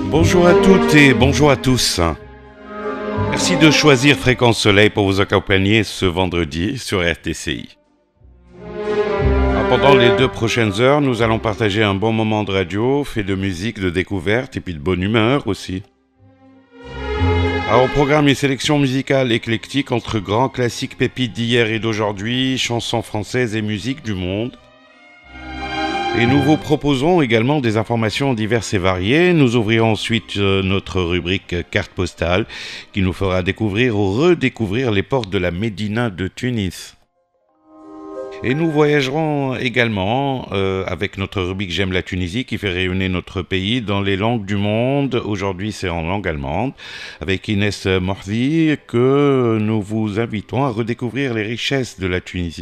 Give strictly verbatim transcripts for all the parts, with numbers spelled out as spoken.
Bonjour à toutes et bonjour à tous. Merci de choisir Fréquence Soleil pour vous accompagner ce vendredi sur R T C I. Alors, pendant les deux prochaines heures, nous allons partager un bon moment de radio, fait de musique, de découverte et puis de bonne humeur aussi. Alors, au programme, une sélection musicale éclectique entre grands classiques pépites d'hier et d'aujourd'hui, chansons françaises et musique du monde. Et nous vous proposons également des informations diverses et variées. Nous ouvrirons ensuite euh, notre rubrique carte postale qui nous fera découvrir ou redécouvrir les portes de la Médina de Tunis. Et nous voyagerons également euh, avec notre rubrique J'aime la Tunisie qui fait rayonner notre pays dans les langues du monde. Aujourd'hui c'est en langue allemande avec Inès Mohdi que nous vous invitons à redécouvrir les richesses de la Tunisie.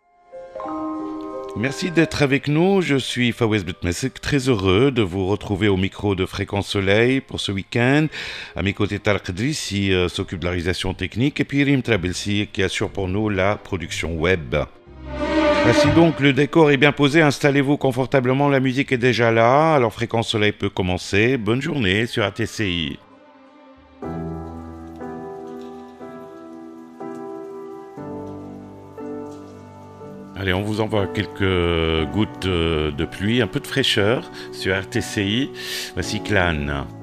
Merci d'être avec nous, je suis Fawez Betmesek, très heureux de vous retrouver au micro de Fréquence Soleil pour ce week-end. À mes côtés, Tarek Drissi euh, s'occupe de la réalisation technique et puis Rim Trabelsi qui assure pour nous la production web. Ainsi donc, le décor est bien posé, installez-vous confortablement, la musique est déjà là, alors Fréquence Soleil peut commencer. Bonne journée sur R T C I. Allez, on vous envoie quelques gouttes de pluie, un peu de fraîcheur sur R T C I. Voici Clan.